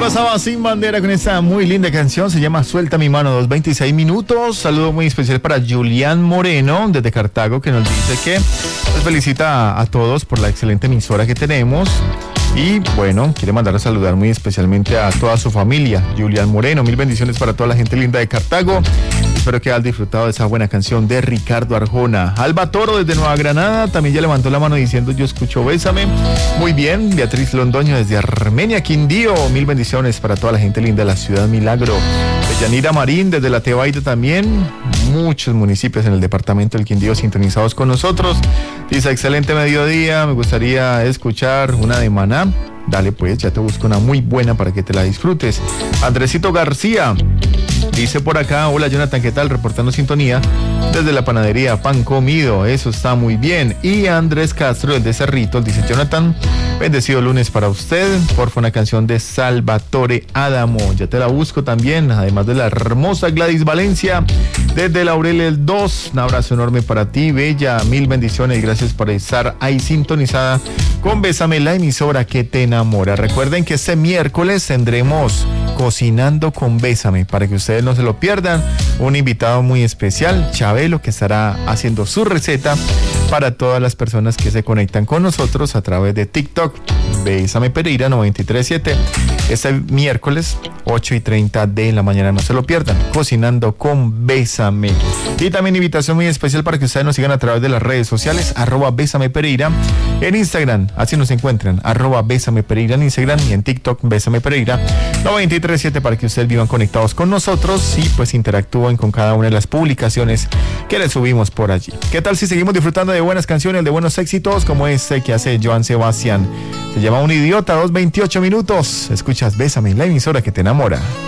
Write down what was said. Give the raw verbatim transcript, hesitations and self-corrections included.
pasaba Sin Bandera con esta muy linda canción, se llama Suelta mi mano, dos veintiséis minutos. Saludo muy especial para Julián Moreno desde Cartago, que nos dice que nos felicita a, a todos por la excelente emisora que tenemos. Y bueno, quiere mandar a saludar muy especialmente a toda su familia. Julián Moreno, mil bendiciones para toda la gente linda de Cartago. Espero que hayan disfrutado de esa buena canción de Ricardo Arjona. Alba Toro desde Nueva Granada también ya levantó la mano diciendo yo escucho Bésame. Muy bien. Beatriz Londoño desde Armenia, Quindío. Mil bendiciones para toda la gente linda de la ciudad Milagro. Yanira Marín desde la Tebaida también. Muchos municipios en el departamento del Quindío sintonizados con nosotros. Dice excelente mediodía, me gustaría escuchar una de Maná. Dale pues, ya te busco una muy buena para que te la disfrutes. Andresito García dice por acá, hola Jonathan, ¿qué tal? Reportando sintonía desde la panadería Pan Comido, eso está muy bien. Y Andrés Castro desde Cerritos dice, Jonathan, bendecido lunes para usted, porfa una canción de Salvatore Adamo, ya te la busco también, además de la hermosa Gladys Valencia desde Laurel el dos, un abrazo enorme para ti, bella, mil bendiciones, gracias por estar ahí sintonizada con Bésame, la emisora que te enamora. Recuerden que este miércoles tendremos Cocinando con Bésame, para que ustedes no se lo pierdan, un invitado muy especial, Chabelo, que estará haciendo su receta para todas las personas que se conectan con nosotros a través de TikTok. Bésame Pereira noventa y tres siete, este miércoles ocho y treinta de la mañana, no se lo pierdan, Cocinando con Bésame. Y también invitación muy especial para que ustedes nos sigan a través de las redes sociales, arroba Bésame Pereira en Instagram, así nos encuentran, arroba Bésame Pereira en Instagram, y en TikTok Bésame Pereira noventa y tres siete, para que ustedes vivan conectados con nosotros y pues interactúen con cada una de las publicaciones que les subimos por allí. ¿Qué tal si seguimos disfrutando de buenas canciones, de buenos éxitos como este que hace Joan Sebastián? Se llama Un Idiota, dos veintiocho minutos. Escuchas Bésame, la emisora que te enamora.